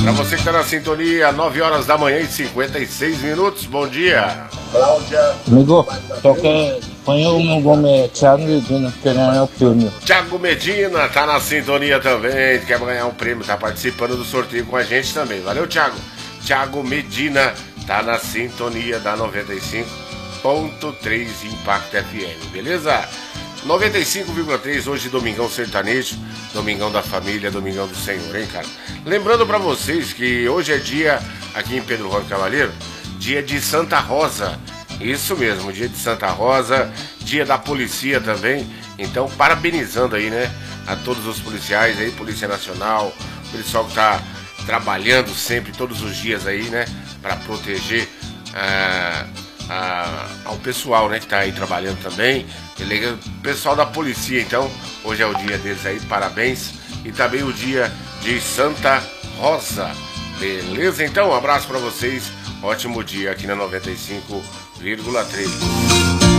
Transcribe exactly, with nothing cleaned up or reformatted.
Pra você que tá na sintonia, nove horas da manhã e cinquenta e seis minutos. Bom dia. Cláudia. Amigo, toca. Põe o meu nome, Thiago Medina, querendo o prêmio. Thiago Medina tá na sintonia também, quer ganhar um prêmio, tá participando do sorteio com a gente também. Valeu, Thiago. Thiago Medina tá na sintonia da noventa e cinco ponto três Impacto F M, beleza? noventa e cinco vírgula três, hoje Domingão Sertanejo, Domingão da Família, Domingão do Senhor, hein, cara? Lembrando pra vocês que hoje é dia, aqui em Pedro Juan Cavaleiro, dia de Santa Rosa. Isso mesmo, dia de Santa Rosa, dia da polícia também. Então, parabenizando aí, né, a todos os policiais aí, Polícia Nacional, o pessoal que tá trabalhando sempre, todos os dias aí, né, para proteger ah, ah, ao pessoal, né, que tá aí trabalhando também. O pessoal da polícia, então, hoje é o dia deles aí, parabéns. E também o dia de Santa Rosa. Beleza? Então, um abraço para vocês. Ótimo dia aqui na noventa e cinco vírgula três.